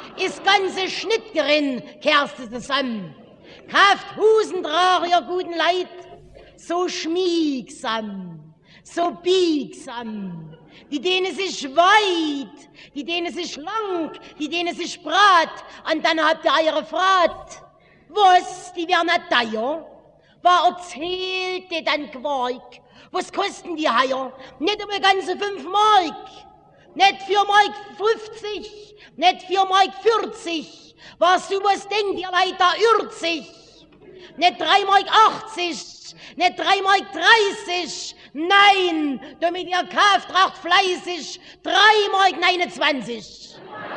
ist ganze Schnittgerin, kehrst du zusammen. Kauft Husentrager, ihr guten Leid, so schmiegsam, so biegsam. Die denen sich weit, die denen sich lang, die denen sich brat. Und dann habt ihr eure Frat. Was, die werden nicht teuer? Was erzählt ihr dann Quark? Was kosten die Haier? Nicht einmal ganze 5 Mark. Nicht 4 Mark 50, nicht 4 Mark 40. Was du was denkt, ihr Leute, da irrt sich. Nicht 3 Mark 80, nicht 3 Mark 30. Nein, damit ihr kauft, tracht fleißig 3 Mark 29.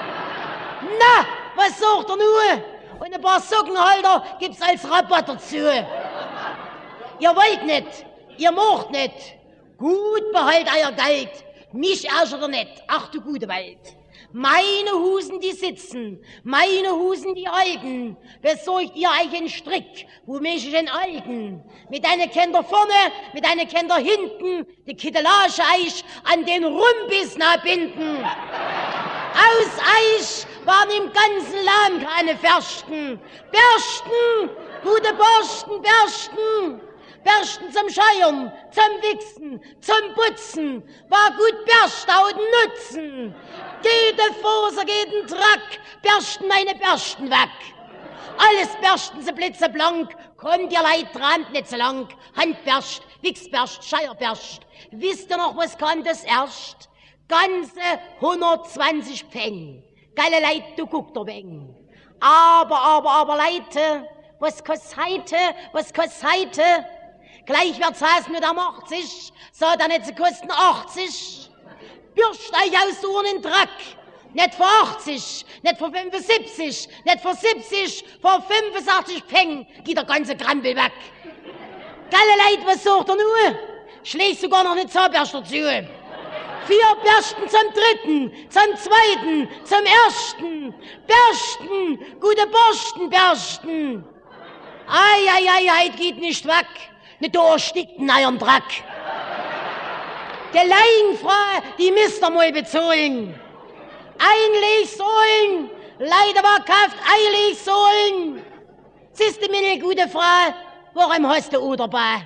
Na, was sagt ihr nur? Und ein paar Sockenhalter gibt's als Rabatt dazu. Ihr wollt nicht, ihr macht nicht. Gut, behalt euer Geld. Mich ärgert er nicht. Ach du gute Welt. Meine Husen, die sitzen, meine Husen, die halten. Besorgt ihr euch einen Strick, wo mich ich enthalten. Mit einer Kinder vorne, mit einer Kinder hinten, die Kittelage Eich an den Rumbiss binden. Aus Eich waren im ganzen Land keine Bersten. Bersten, gute Borsten, Bersten. Bersten zum Scheuern, zum Wichsen, zum Putzen, war gut Berstauden nutzen. Jede Faser, jeden Track, bersten meine Bersten weg. Alles bersten sie blitzeblank, kommt ihr Leid dran, nicht so lang. Handberst, Wichsberst, Scheierberst. Wisst ihr noch, was kann das erst? Ganze 120 Pfeng. Geile Leid, du guckt der Weng. Aber, Leute, was kostet heute, was kostet heute? Gleich wird's heißen mit am 80, so dann nicht zu kosten 80. Bürst euch aus so einen Dreck. Nicht für 80, nicht für 75, nicht für 70, für 85 Pfeng geht der ganze Krampel weg. Geile Leid, was sagt er nur? Schlägt sogar noch eine Zahnbürste dazu. 4 Bürsten zum dritten, zum zweiten, zum ersten. Bürsten, gute Borstenbürsten. Ei, geht nicht weg. Nicht erstickt in eurem Dreck. Die Leinfrau, die müsst ihr mal bezahlen. Einlegsohlen, leider war kauft Einlegsohlen. Siehst du, meine gute Frau, warum hast du auch dabei?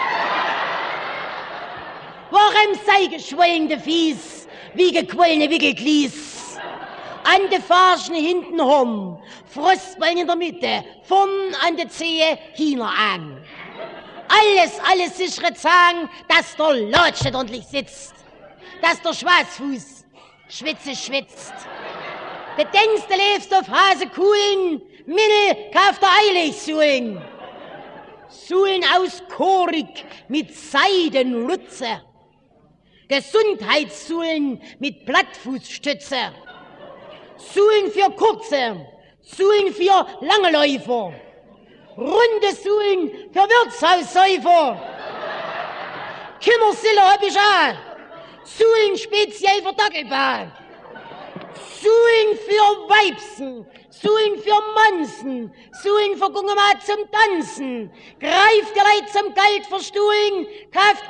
Warum sei geschwollene Fies, wie gequollene Wickelglies? An de Farschen hinten rum, Frostballen in der Mitte, vorn an de Zehe, hiner an. Alles sichere Zahn, dass der Lotsch nicht ordentlich sitzt, dass der Schwarzfuß schwitzt. Bedenkst, du lebst auf Hasekuhlen, Minne kauft der Eiligsuhlen. Suhlen aus Korik mit Seidenrutze, Gesundheitssuhlen mit Plattfußstütze, Suhlen für Kurze, Suhlen für lange Läufer, runde Suhlen für Wirtshaussäufer. Kimmersille hab ich auch. Suhlen speziell für Dackelbahn. Suhlen für Weibsen, Suhlen für Mansen, Suhlen für Gungemat zum Tanzen. Greift ihr Leid zum Geld verstuhlen, kauft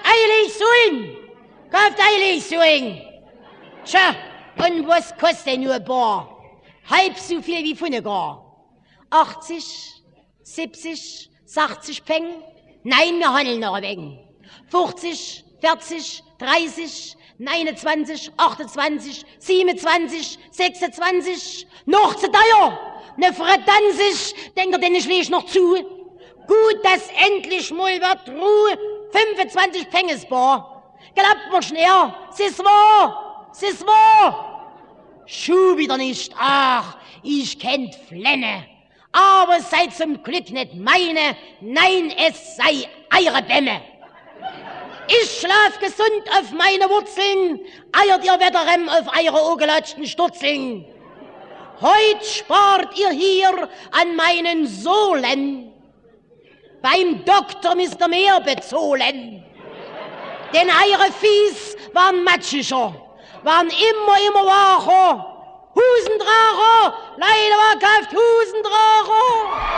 eilig Suhlen. Tja, und was kostet nur Bar? Halb so viel wie Funnegar. 80, 70, 60 Peng? Nein, wir handeln noch ein wenig. 50, 40, 30, 29, 28, 27, 26, noch zu teuer. Ne Fredanzig, denkt ihr denn, ich lege noch zu? Gut, dass endlich mal wird Ruhe, 25 Peng ist bar. Glaubt mir schnell, es ist wahr. Schuh wieder nicht, ach, ich kennt Flenne. Aber es sei zum Glück nicht meine, nein, es sei eure Bämme. Ich schlaf gesund auf meine Wurzeln, eiert ihr Wetterem auf eure ogelatschten Sturzeln. Heut spart ihr hier an meinen Sohlen. Beim Doktor müsst ihr mehr bezahlen. Denn eure Fies waren matschiger, waren immer wacher. Husendracher, leider war kauft Husendracher.